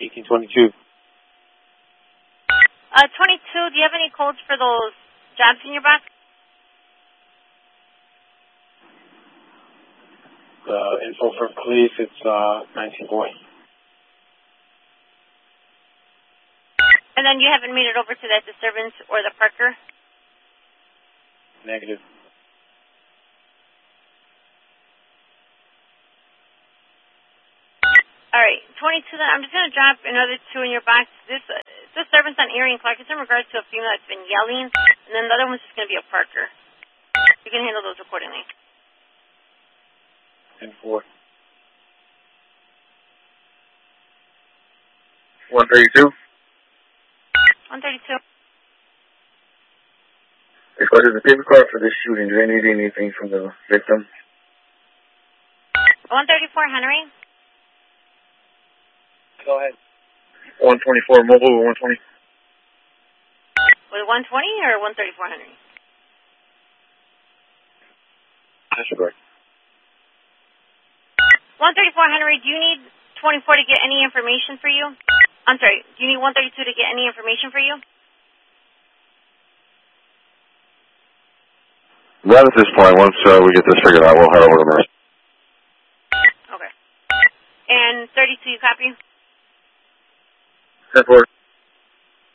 1822. 22, do you have any codes for those jabs in your back? Info for police, it's 1940. And then you haven't made it over to that disturbance or the Parker? Negative. All right, 22, then I'm just going to drop another 2 in your box. This disturbance on Erie and Clark is in regards to a female that's been yelling, and then the other one's just going to be a Parker. You can handle those accordingly. 10-4. 132. 132. What is the paper car for this shooting? Do they need anything from the victim? 134, Henry. Go ahead. 124 mobile or 120? Was it 120 or 134, Henry? Disregard. 134, Henry, do you need 24 to get any information for you? I'm sorry, do you need 132 to get any information for you? Not at this point. Once we get this figured out, we'll head over to Mercy. Okay. And 32, you copy? 10-4.